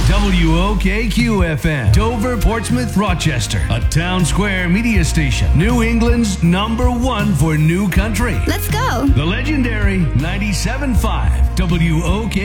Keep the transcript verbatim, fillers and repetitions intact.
W O K Q F M, Dover, Portsmouth, Rochester, a Town Square media station. New England's number one for new country. Let's go. The legendary ninety-seven point five W O K